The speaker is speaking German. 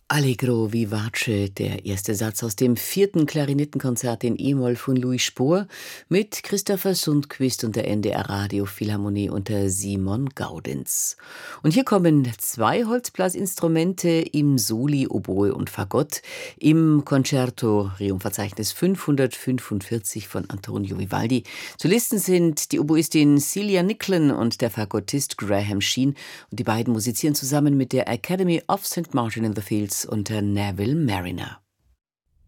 Allegro vivace, der erste Satz aus dem vierten Klarinettenkonzert in E-Moll von Louis Spohr mit Christopher Sundquist und der NDR Radiophilharmonie unter Simon Gaudenz. Und hier kommen zwei Holzblasinstrumente im Soli, Oboe und Fagott im Concerto Requiem-Verzeichnis 545 von Antonio Vivaldi. Solisten sind die Oboistin Celia Nicklin und der Fagottist Graham Sheen, und die beiden musizieren zusammen mit der Academy of St. Martin in the Fields unter Neville Marriner.